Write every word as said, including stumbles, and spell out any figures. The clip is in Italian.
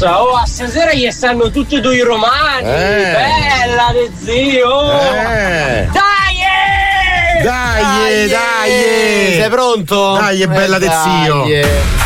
passa? Oh, a stasera gli stanno tutti e due i romani. Eh. Bella de zio. Eh. Dai! Dai, dai! Sei pronto? Dai, è bella Eh, de zio. dai.